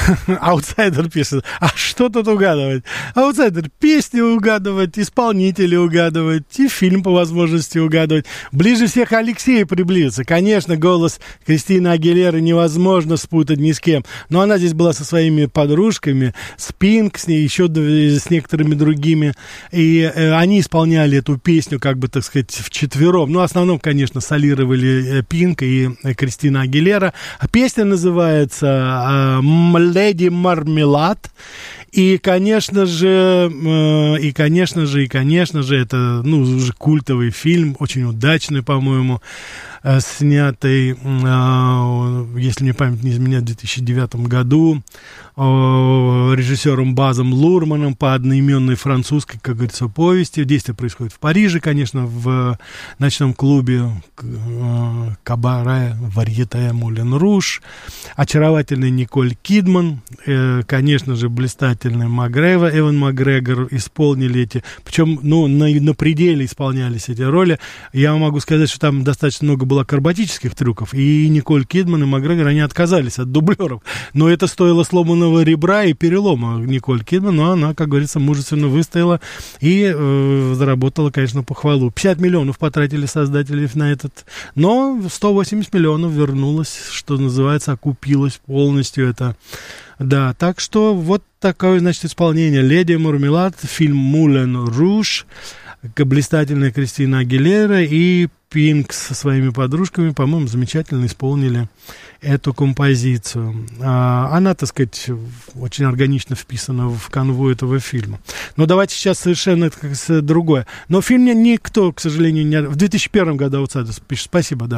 Аутсайдер пишет, а что тут угадывать? Аутсайдер, песни угадывать, исполнителей угадывать, и фильм по возможности угадывать. Ближе всех Алексея приблизится. Конечно, голос Кристины Агилеры невозможно спутать ни с кем, но она здесь была со своими подружками, с Пинк, с ней еще с некоторыми другими, и они исполняли эту песню, как бы, так сказать, вчетвером. Ну, в основном, конечно, солировали Пинк и Кристина Агилера. Песня называется «Леди Мармелад». И, конечно же, это, ну, уже культовый фильм, очень удачный, по-моему, снятый, если мне память не изменяет, в 2009 году, режиссером Базом Лурманом по одноименной французской, как говорится, повести. Действие происходит в Париже, конечно, в ночном клубе Кабаре Варьете Мулен Руж. Очаровательный Николь Кидман, конечно же, блистательный Эван Макгрегор исполнили эти, причем, ну, на пределе исполнялись эти роли. Я могу сказать, что там достаточно много было акробатических трюков, и Николь Кидман и Макгрегор, они отказались от дублеров, но это стоило сломанного ребра и перелома Николь Кидман, но она, как говорится, мужественно выстояла и заработала, конечно, похвалу. 50 миллионов потратили создатели на этот, но 180 миллионов вернулось, что называется, окупилось полностью это. Да, так что вот такое, значит, исполнение «Леди Мармелад», фильм «Мулен Руж», блистательная Кристина Агилера и Пинк со своими подружками, по-моему, замечательно исполнили эту композицию. Она, так сказать, очень органично вписана в канву этого фильма. Но давайте сейчас совершенно другое. Но фильм никто, к сожалению, не... В 2001 году «Аутсайдерс» пишет. Спасибо, да.